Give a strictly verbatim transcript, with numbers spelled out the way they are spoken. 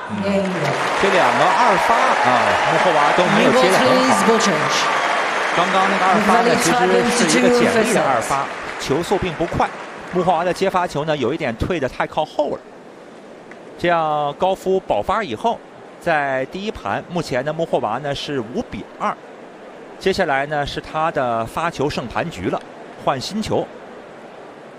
嗯、这两个二发啊，穆霍娃都没有接得很好。刚刚那个二发呢，其实是一个简历的二发，球速并不快。穆霍娃的接发球呢，有一点退得太靠后了。这样高夫保发以后，在第一盘，目前呢穆霍娃呢是五比二。接下来呢是他的发球胜盘局了，换新球。